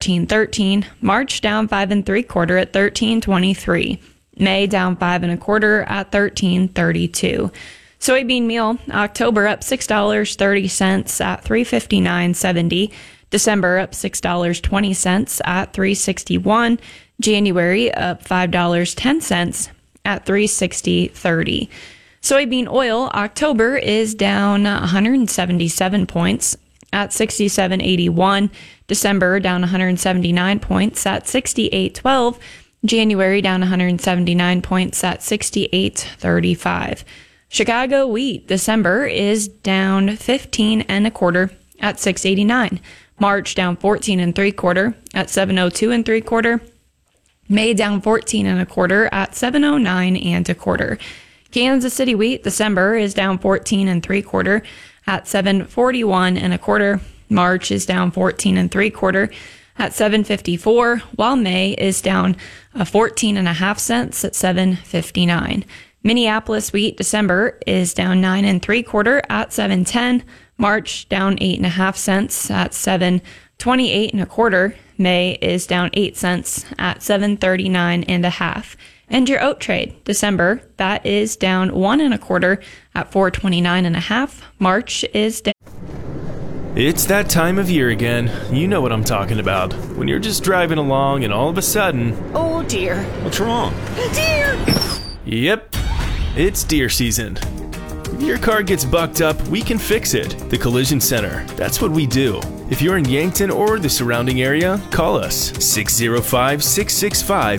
13.13. March down 5 3/4 at 13.23. May down 5 1/4 at 13.32. Soybean meal, October up $6.30 at 359.70. December up $6.20 at 361. January up $5.10 at 360.30. Soybean oil, October is down 177 points at 67.81. December down 179 points at 68.12. January down 179 points at 68.35. Chicago wheat, December is down 15 1/4 at 689. March down 14 3/4 at 702 3/4. May down 14 1/4 at 709 1/4. Kansas City wheat, December is down 14 3/4 at 741 1/4. March is down 14 3/4 at 754, while May is down 14.5 cents at 759. Minneapolis wheat, December is down 9 3/4 at 710. March down 8.5 cents at 728 1/4. May is down 8 cents at 739 1/2. And your oat trade, December, that is down 1 1/4 at 429 1/2. March is down. It's that time of year again. You know what I'm talking about. When you're just driving along and all of a sudden... Oh dear. What's wrong? Deer! Yep, it's deer season. If your car gets bucked up, we can fix it. The Collision Center. That's what we do. If you're in Yankton or the surrounding area, call us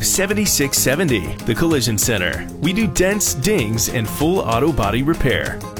605-665-7670. The Collision Center. We do dents, dings, and full auto body repair.